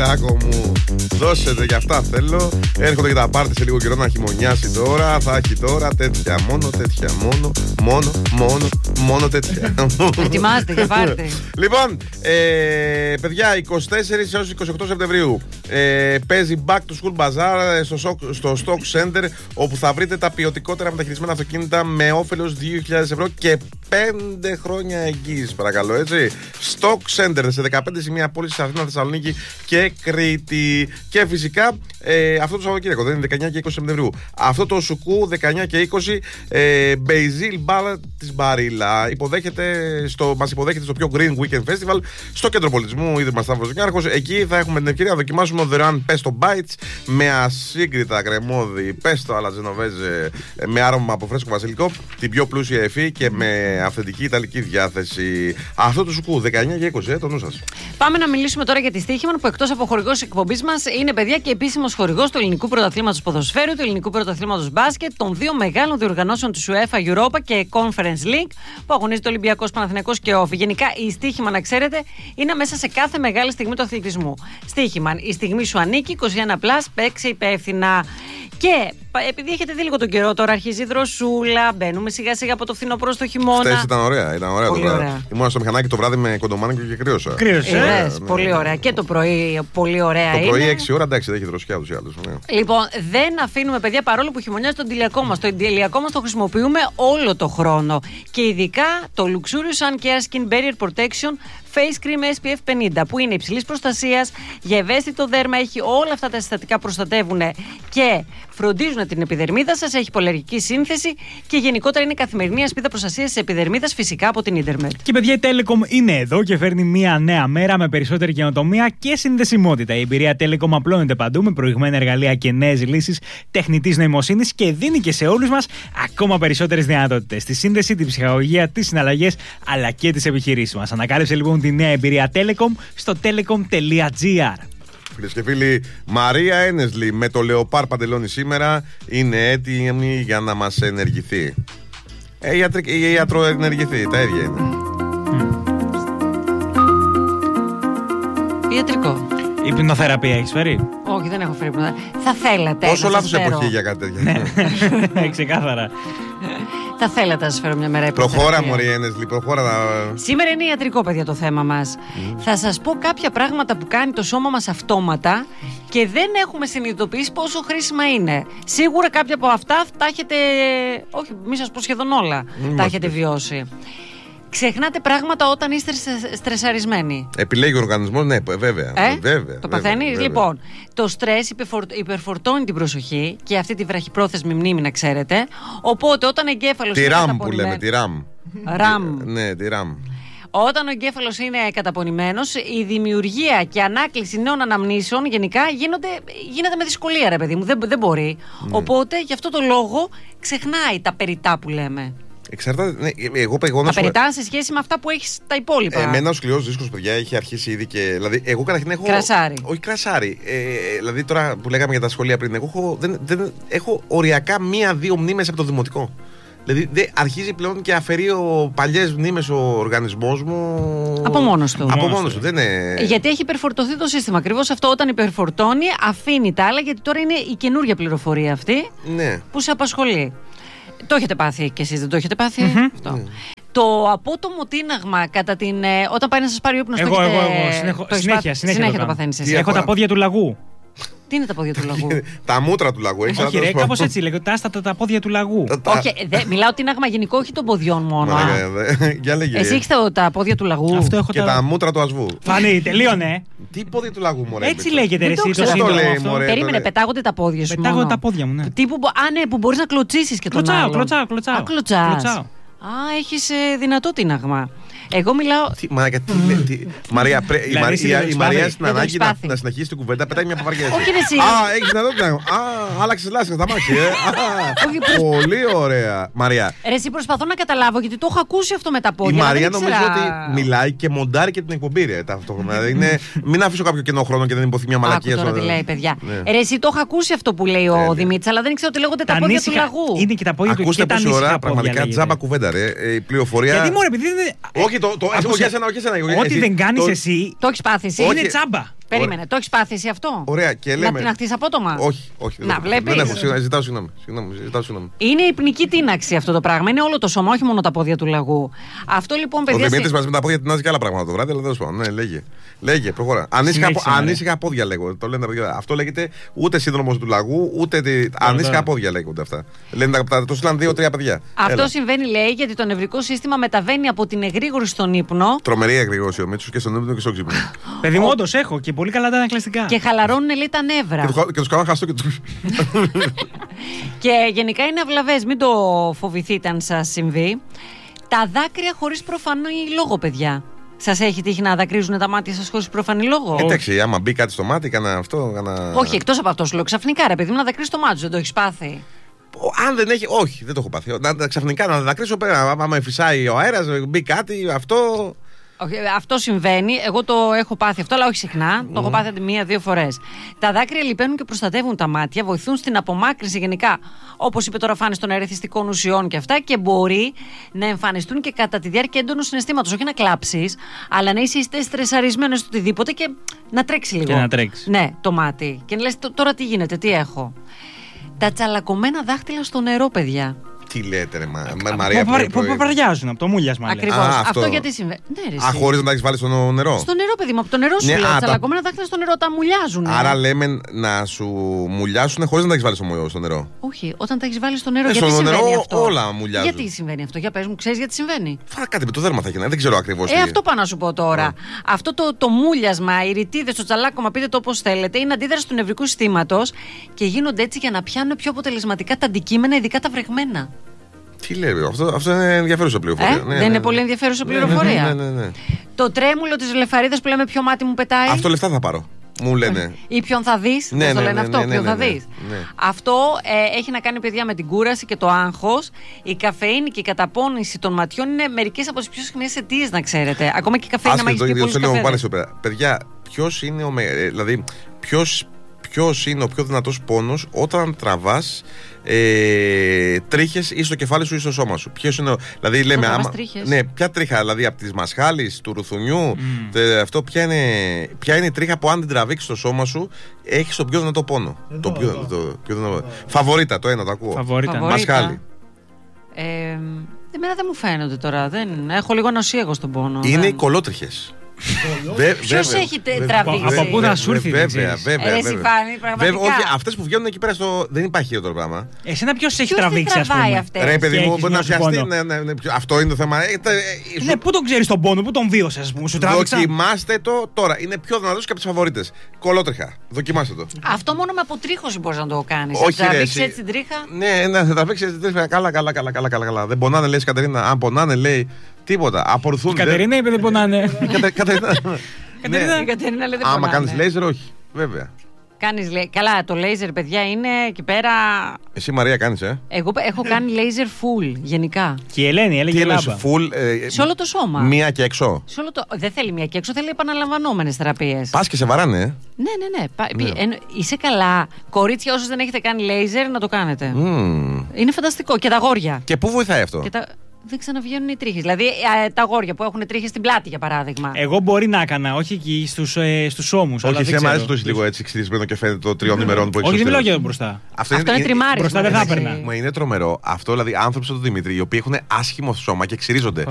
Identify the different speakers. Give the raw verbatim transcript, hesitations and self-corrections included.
Speaker 1: Κυριάκο μου. Δώσετε κι αυτά θέλω. Έρχονται και τα πάρτι σε λίγο καιρό να χειμωνιάσει τώρα. Θα έχει τώρα τέτοια, μόνο τέτοια. Μόνο, μόνο, μόνο, μόνο τέτοια.
Speaker 2: Ετοιμάστε για πάρτι.
Speaker 1: Λοιπόν, ε, παιδιά, εικοστή τέταρτη έως εικοστή όγδοη Σεπτεμβρίου ε, παίζει Back to School Bazaar στο, στο Stock Center, όπου θα βρείτε τα ποιοτικότερα μεταχειρισμένα αυτοκίνητα με όφελος δύο χιλιάδες ευρώ και πέντε χρόνια εγγύηση, παρακαλώ, έτσι. Stock Center σε δεκαπέντε σημεία πώληση, Αθήνα, Θεσσαλονίκη και Κρήτη. Και φυσικά ε, αυτό το Σαββατοκύριακο, δεν είναι δεκαεννιά και είκοσι Σεπτεμβρίου. Αυτό το Σουκού δεκαεννιά και είκοσι ε, Μπεϊζίλ Μπάλα της Μπαρίλα μας υποδέχεται στο πιο Green Weekend Festival στο κέντρο πολιτισμού Ίδρυμα Σταύρος Νιάρχος. Εκεί θα έχουμε την ευκαιρία να δοκιμάσουμε δωρεάν Pesto Bites με ασύγκριτα κρεμόδι Pesto αλλά Genovese με άρωμα από φρέσκο βασιλικό, την πιο πλούσια εφή και με αυθεντική ιταλική διάθεση. Αυτό το Σουκού δεκαεννιά και είκοσι, ε, το νου σας.
Speaker 2: Πάμε να μιλήσουμε τώρα για τη Στοίχημαν, που εκτός από χορηγός εκπομπής μας είναι, παιδιά, και επίσημος χορηγός του Ελληνικού Πρωταθλήματος Ποδοσφαίρου, του Ελληνικού Πρωταθλήματος Μπάσκετ, των δύο μεγάλων διοργανώσεων του UEFA Europa και Conference League που αγωνίζεται ο Ολυμπιακός, Παναθηναϊκός και Όφη. Γενικά η Στοίχημαν, να ξέρετε, είναι μέσα σε κάθε μεγάλη στιγμή του αθλητισμού. Στοίχημαν, η στιγμή σου ανήκει, είκοσι ένα πλας, παίξε υπεύθυνα. Και επειδή έχετε δει λίγο τον καιρό, τώρα αρχίζει η δροσούλα, μπαίνουμε σιγά σιγά από το φθινόπωρο στο χειμώνα.
Speaker 1: Χθες ήταν ωραία, ήταν ωραία
Speaker 2: πολύ
Speaker 1: το βράδυ.
Speaker 2: Ωραία.
Speaker 1: Ήμουν στο μηχανάκι το βράδυ με κοντομάνικο και κρύωσα.
Speaker 3: Κρύωσε.
Speaker 2: Ε,
Speaker 1: ναι.
Speaker 2: Πολύ ωραία. Και το πρωί πολύ ωραία
Speaker 1: το
Speaker 2: είναι.
Speaker 1: Το πρωί έξι ώρα, εντάξει, δεν έχει δροσιά τους ή άλλους. Ναι.
Speaker 2: Λοιπόν, δεν αφήνουμε, παιδιά, παρόλο που χειμωνιάζει, τον τηλιακό μας. Το τηλιακό μας το χρησιμοποιούμε όλο το χρόνο. Και ειδικά το Luxurious Sun Care Skin Barrier Protection Face Cream ες πι εφ πενήντα, που είναι υψηλής προστασίας για ευαίσθητο δέρμα, έχει όλα αυτά τα συστατικά, προστατεύουν και φροντίζουν την επιδερμίδα σας, έχει υπολεργική σύνθεση και γενικότερα είναι καθημερινή ασπίδα προστασίας της επιδερμίδας, φυσικά από την ίντερνετ.
Speaker 3: Και παιδιά, η Telecom είναι εδώ και φέρνει μια νέα μέρα με περισσότερη καινοτομία και συνδεσιμότητα. Η εμπειρία Telecom απλώνεται παντού με προηγμένα εργαλεία και νέες λύσεις τεχνητής νοημοσύνης και δίνει και σε όλους μας ακόμα περισσότερες δυνατότητες. Τη σύνδεση, την ψυχαγωγία, τις συναλλαγές αλλά και τις επιχειρήσεις μας. Ανακάλυψε λοιπόν τη νέα εμπειρία Telecom στο telecom τελεία gr.
Speaker 1: Φίλες και φίλοι, Μαρία Ένεσλι με το λεοπάρ παντελόνι σήμερα είναι έτοιμη για να μας ενεργηθεί. Ε, η ιατροενεργηθεί, τα ίδια είναι.
Speaker 2: Ιατρικό.
Speaker 3: Υπνοθεραπεία έχεις φέρει?
Speaker 2: Όχι, δεν έχω φέρει υπνοθεραπεία. Θα θέλατε.
Speaker 1: Πόσο λάθος εποχή για κάτι τέτοιο.
Speaker 3: Ναι, ξεκάθαρα.
Speaker 2: Θα θέλατε να σας φέρω μια μέρα υπνοθεραπεία.
Speaker 1: Προχώρα, μωρή Ένεσλι, προχώρα να...
Speaker 2: Σήμερα είναι ιατρικό, παιδιά, το θέμα μας. Mm. Θα σας πω κάποια πράγματα που κάνει το σώμα μας αυτόματα και δεν έχουμε συνειδητοποιήσει πόσο χρήσιμα είναι. Σίγουρα κάποια από αυτά τα έχετε, όχι, μη σας πω σχεδόν όλα, mm, τα έχετε βιώσει. Ξεχνάτε πράγματα όταν είστε στρεσαρισμένοι.
Speaker 1: Επιλέγει ο οργανισμός, ναι, βέβαια.
Speaker 2: Ε?
Speaker 1: βέβαια
Speaker 2: το παθαίνεις. Λοιπόν, το στρες υπερφορτώνει την προσοχή και αυτή τη βραχυπρόθεσμη μνήμη, να ξέρετε. Οπότε όταν ο εγκέφαλος.
Speaker 1: Τη RAM που λέμε, τη RAM.
Speaker 2: RAM.
Speaker 1: Ναι, τη RAM.
Speaker 2: Όταν ο εγκέφαλος είναι καταπονημένος, η δημιουργία και ανάκληση νέων αναμνήσεων γενικά γίνονται, γίνεται με δυσκολία, ρε παιδί μου. Δεν, δεν μπορεί. Ναι. Οπότε γι' αυτό το λόγο ξεχνάει τα περιτά που λέμε.
Speaker 1: Εξαρτάται. Ναι, εγώ πεγόνα.
Speaker 2: Τα περιτά σε σχέση με αυτά που έχει τα υπόλοιπα.
Speaker 1: Εμένα ο σκληρός δίσκος, παιδιά, έχει αρχίσει ήδη και. Δηλαδή, εγώ καταρχήν έχω.
Speaker 2: Κρασάρι.
Speaker 1: Όχι κρασάρι. Ε, δηλαδή, τώρα που λέγαμε για τα σχολεία πριν, εγώ έχω, δεν, δεν, έχω οριακά μία-δύο μνήμες από το δημοτικό. Δηλαδή, δε, αρχίζει πλέον και αφαιρεί παλιές μνήμες ο οργανισμός μου.
Speaker 2: Από μόνος του.
Speaker 1: Από μόνος του. Δεν είναι...
Speaker 2: Γιατί έχει υπερφορτωθεί το σύστημα. Ακριβώς αυτό, όταν υπερφορτώνει, αφήνει τα άλλα, γιατί τώρα είναι η καινούργια πληροφορία αυτή,
Speaker 1: ναι, που
Speaker 2: σε απασχολεί. Το έχετε πάθει κι εσείς, δεν το έχετε πάθει? Mm-hmm. Αυτό. Mm. Το απότομο τίναγμα κατά την, ε, όταν πάει να σας πάρει ο ύπνος.
Speaker 3: Εγώ,
Speaker 2: το
Speaker 3: εγώ,
Speaker 2: έχετε,
Speaker 3: εγώ. Συνέχω,
Speaker 2: το
Speaker 3: συνέχεια,
Speaker 2: συνέχεια,
Speaker 3: συνέχεια,
Speaker 2: συνέχεια το παθαίνεις εσύ.
Speaker 3: Έχω τα πόδια του λαγού.
Speaker 2: Τι είναι τα πόδια του λαγού?
Speaker 1: Τα μούτρα του λαγού, έχεις?
Speaker 3: Όχι, ρε, κάπως έτσι λέγεται. Τα άστατα τα πόδια του λαγού.
Speaker 2: Όχι, δε, μιλάω τίναγμα γενικό, όχι των ποδιών μόνο. Εσύ έχεις τα πόδια του λαγού.
Speaker 3: Αυτό έχω
Speaker 1: και τα μούτρα του ασβού.
Speaker 3: Φανή, τελείωνε.
Speaker 1: Τι πόδια του λαγού, μωρέ?
Speaker 3: Έτσι λέγεται, ρε, εσύ το
Speaker 2: σύνδρομο. Περίμενε, πετάγονται τα πόδια σου.
Speaker 3: Πετάγονται τα πόδια μου, ναι.
Speaker 2: Α, ναι, που μπορείς να κλωτσίσεις και τον άλλο.
Speaker 3: Κλωτσάω, κλωτσάω,
Speaker 2: κλωτσάω. Α, έχεις δυνατό τίναγμα. Εγώ μιλάω.
Speaker 1: Τι, μα, τι, τι, Μαρία, πρέ, η, Μαρία, η Μαρία στην ανάγκη να, να συνεχίσει την κουβέντα πετάει μια παπαριές.
Speaker 2: Όχι, ρε, εσύ.
Speaker 1: Α, έχεις δυνατότητα. Α, άλλαξες λάσκα, τα μάξι, ε. Α, πολύ ωραία. Μαρία.
Speaker 2: Ρε, εσύ, προσπαθώ να καταλάβω, γιατί το έχω ακούσει αυτό με τα πόδια.
Speaker 1: Η Μαρία νομίζω ότι μιλάει και μοντάρει και την εκπομπή, ρε, ταυτόχρονα. Είναι, μην αφήσω κάποιο κενό χρόνο και δεν υποθεί μια μαλακία.
Speaker 2: Τώρα τι λέει, παιδιά. Ρε, εσύ, το έχω ακούσει αυτό που λέει ο Δημήτρης, αλλά δεν ήξερα ότι λέγονται τα πόδια του λαγού.
Speaker 3: Είναι και τα πόδια του λαγού.
Speaker 1: Ακούστε πόση ώρα, πραγματικά τζάμπα κουβέντα, ρε. Η πληροφορία.
Speaker 3: Γιατί μου, επειδή.
Speaker 1: Όχι, το. Όχι, εσένα, όχι εσένα.
Speaker 3: Ό,τι δεν κάνεις εσύ.
Speaker 2: Το έχεις πάθει εσύ.
Speaker 3: Είναι τσάμπα.
Speaker 2: Περίμενε, το έχει πάθει εσύ αυτό?
Speaker 1: Ωραία, και λέμε.
Speaker 2: Να τιναχτείς απότομα?
Speaker 1: Όχι, όχι.
Speaker 2: Να βλέπεις.
Speaker 1: Δεν έχω, συγγνώμη, ζητάω συγγνώμη. συγγνώμη, ζητάω συγγνώμη.
Speaker 2: Είναι υπνική τίναξη αυτό το πράγμα. Είναι όλο το σώμα, όχι μόνο τα πόδια του λαγού. Αυτό λοιπόν, παιδιά.
Speaker 1: Ο Δημήτρης μαζί με τα πόδια τεινάζει και άλλα πράγματα το βράδυ, αλλά τέλος πάντων. Ναι, λέγε. Λέγε, προχώρα. Ανήσυχα πόδια λέγω. Το λένε τα παιδιά. Αυτό λέγεται ούτε σύνδρομος του λαγού, ούτε. Ανήσυχα πόδια λέγονται αυτά. Λένε τα. Το στείλαν δύο-τρία παιδιά.
Speaker 2: Αυτό συμβαίνει, λέει, γιατί το νευρικό σύστημα μεταβαίνει από την εγρήγορη στον ύπνο.
Speaker 1: Τρομερή εγρήγορση ο Μίτσος και στον ύπνο και στο ξύπνο.
Speaker 3: Παιδί μου, όντως έχω και πολύ καλά τα ανακλαστικά.
Speaker 2: Και χαλαρώνουν, λέει, τα νεύρα.
Speaker 1: Και τους κάνουν χαστό και τους.
Speaker 2: Και γενικά είναι αυλαβές, μην το φοβηθείτε αν σας συμβεί. Τα δάκρυα χωρίς προφανή λόγο, παιδιά. Σας έχει τύχει να δακρύζουν τα μάτια σας χωρίς προφανή λόγο?
Speaker 1: Εντάξει, άμα μπει κάτι στο μάτι, κάνα αυτό. Κάνα...
Speaker 2: Όχι, εκτός από αυτό σου λέω. Ξαφνικά, ρε παιδί μου, να δακρύσει το μάτι σου, δεν το έχει πάθει?
Speaker 1: Αν δεν έχει, όχι, δεν το έχω πάθει. Να, ξαφνικά να δακρύσω πέρα. Άμα φυσάει ο αέρας, μπει κάτι, αυτό.
Speaker 2: Okay, αυτό συμβαίνει. Εγώ το έχω πάθει αυτό, αλλά όχι συχνά. Mm. Το έχω πάθει μία-δύο φορές. Τα δάκρυα λιπαίνουν και προστατεύουν τα μάτια, βοηθούν στην απομάκρυνση γενικά, όπως είπε τώρα Φάνης, των ερεθιστικών ουσιών και αυτά, και μπορεί να εμφανιστούν και κατά τη διάρκεια έντονου συναισθήματος. Όχι να κλάψεις, αλλά να είσαι στρεσαρισμένος στο οτιδήποτε και να τρέξει λίγο.
Speaker 3: Και να τρέξει.
Speaker 2: Ναι, το μάτι. Και να λες τώρα τι γίνεται, τι έχω. Τα τσαλακωμένα δάχτυλα στο νερό, παιδιά.
Speaker 1: Τι λέτε, ρε μα, μα, Μαρία.
Speaker 3: Που παπαριάζουν από το μούλιασμα.
Speaker 2: Ακριβώς. Α, αυτό. αυτό γιατί συμβαίνει. Ναι,
Speaker 1: α, χωρίς να τα έχεις βάλει στο νερό.
Speaker 2: Στο νερό, παιδί μου, από το νερό σου. Ναι, λέω, τα τσαλακωμένα δάχτυλα στο νερό τα μουλιάζουν.
Speaker 1: Άρα λέμε να σου μουλιάσουν χωρίς να τα έχεις βάλει στο νερό.
Speaker 2: Όχι, όταν τα έχεις βάλει στο νερό.
Speaker 1: Ε,
Speaker 2: γιατί
Speaker 1: στο
Speaker 2: συμβαίνει
Speaker 1: νερό
Speaker 2: αυτό?
Speaker 1: όλα μουλιάζουν.
Speaker 2: Γιατί συμβαίνει αυτό? Για πες μου, ξέρεις γιατί συμβαίνει?
Speaker 1: Φά κάτι με το δέρμα θα γίνει, δεν ξέρω ακριβώς.
Speaker 2: Ε, αυτό πάω να σου πω τώρα. Yeah. Αυτό το, το μούλιασμα, οι ρητίδες, το τσαλάκωμα, πείτε το όπως θέλετε, είναι αντίδραση του νευρικού συστήματος και γίνονται έτσι για να πιάνουν πιο αποτελεσματικά τα αντικείμενα, ειδικά τα βρεγμένα.
Speaker 1: Τι λέει, αυτό, αυτό είναι ενδιαφέρουσα πληροφορία.
Speaker 2: Ε,
Speaker 1: ναι,
Speaker 2: δεν
Speaker 1: ναι,
Speaker 2: είναι
Speaker 1: ναι.
Speaker 2: πολύ ενδιαφέρουσα πληροφορία.
Speaker 1: Ναι, ναι, ναι, ναι.
Speaker 2: Το τρέμουλο της λεφαρίδας που λέμε ποιο μάτι μου πετάει.
Speaker 1: Αυτό λεφτά θα πάρω. Μου λένε.
Speaker 2: Ή ποιον θα δεις.
Speaker 1: Ναι,
Speaker 2: πώς το
Speaker 1: ναι,
Speaker 2: λένε
Speaker 1: ναι,
Speaker 2: αυτό,
Speaker 1: ναι, ναι,
Speaker 2: ποιον
Speaker 1: ναι,
Speaker 2: θα
Speaker 1: ναι,
Speaker 2: δεις.
Speaker 1: ναι.
Speaker 2: Αυτό ε, έχει να κάνει, παιδιά, με την κούραση και το άγχος. Η καφεΐνη και η καταπώνηση των ματιών είναι μερικές από τις πιο συχνές αιτίες, να ξέρετε. Ακόμα και η καφεΐνη, άμα έχεις πει πολλούς καφέδες.
Speaker 1: Παιδιά, ποιος είναι ο, δηλαδή, ποιος, ποιος είναι ο πιο δυνατός πόνος όταν τραβάς ε, τρίχες ή στο κεφάλι σου ή στο σώμα σου? Ποιος είναι ο, δηλαδή λέμε άμα, ναι, ποια τρίχα, δηλαδή από της μασχάλης, του ρουθουνιού, mm. τε, αυτό ποια είναι, ποια είναι η τρίχα που αν την τραβήξεις στο σώμα σου έχεις τον πιο δυνατό πόνο? Εδώ, το πιο, το, το πιο δυνατό. Φαβορίτα, το ένα, το ακούω.
Speaker 3: Φαβορίτα.
Speaker 1: Μασχάλη.
Speaker 2: Ε, εμένα δεν μου φαίνονται τώρα. Δεν, έχω λίγο νοσία εγώ στον πόνο.
Speaker 1: Είναι
Speaker 2: δεν...
Speaker 1: οι κολότριχες.
Speaker 2: Ποιος έχει τραβήξει?
Speaker 3: Από πού θα σου έρθει?
Speaker 1: Βέβαια, βέβαια.
Speaker 2: Εσύ Φάνη, πραγματικά.
Speaker 1: Όχι, αυτές που βγαίνουν εκεί πέρα στο. Δεν υπάρχει χειρότερο πράγμα.
Speaker 3: Εσένα ποιος έχει τραβήξει, ας πούμε?
Speaker 1: Ρε παιδί μου, μπορεί να πιαστεί. Αυτό είναι το θέμα.
Speaker 3: Ναι, πού τον ξέρεις τον πόνο, πού τον βίωσες, ας πούμε? Σου τράβηξα.
Speaker 1: Δοκιμάστε το τώρα. Είναι πιο δυνατός και από τις φαβορίτες. Κολότριχα. Δοκιμάστε το.
Speaker 2: Αυτό μόνο με αποτρίχωση μπορείς να το κάνεις.
Speaker 1: Όχι,
Speaker 2: να τραβήξεις έτσι την τρίχα.
Speaker 1: Ναι, να τραβήξεις έτσι την τρίχα. Καλά, καλά, καλά, καλά, καλά. Δεν πονάνε, λέει η Κατερίνα. Αν πονάνε, λέει. Τίποτα. Απορροφούν.
Speaker 3: Η Κατερίνα είπε δεν πονάνε.
Speaker 2: Η Κατερίνα λέει δεν
Speaker 1: άμα κάνεις λέιζερ, όχι. Βέβαια.
Speaker 2: Κάνεις λέ... Καλά, το λέιζερ, παιδιά, είναι εκεί πέρα.
Speaker 1: Εσύ, Μαρία, κάνεις, ε?
Speaker 2: Εγώ έχω κάνει λέιζερ full, γενικά.
Speaker 3: Και η Ελένη έλεγε λάμπα.
Speaker 1: Full, ε,
Speaker 2: σε όλο το σώμα.
Speaker 1: Μία και έξω.
Speaker 2: Σε όλο το... Δεν θέλει μία και έξω, θέλει επαναλαμβανόμενες θεραπείες.
Speaker 1: Πας και σε βαράνε, ε?
Speaker 2: Ναι, ναι, ναι. Πα...
Speaker 1: ναι.
Speaker 2: Ε, είσαι καλά. Κορίτσια, όσους δεν έχετε κάνει λέιζερ, να το κάνετε.
Speaker 1: Mm.
Speaker 2: Είναι φανταστικό. Και τα αγόρια.
Speaker 1: Και πού βοηθάει αυτό?
Speaker 2: Και τα... Δεν ξαναβγαίνουν οι τρίχες. Δηλαδή ε, τα αγόρια που έχουν τρίχες στην πλάτη, για παράδειγμα.
Speaker 3: Εγώ μπορεί να έκανα, όχι εκεί στους, ε, στους ώμους.
Speaker 1: Όχι, εσύ μου αρέσει το λίγο έτσι ξυρισμένο και φαίνεται το τριών ημερών που έχει.
Speaker 3: Όχι, δεν μιλάω για το μπροστά.
Speaker 2: Αυτό είναι, είναι τριμάρισμα.
Speaker 3: Μπροστά δεν θα έπαιρνα.
Speaker 1: Μα είναι τρομερό. Αυτό δηλαδή άνθρωποι σαν τον Δημήτρη, οι οποίοι έχουν άσχημο σώμα και ξυρίζονται.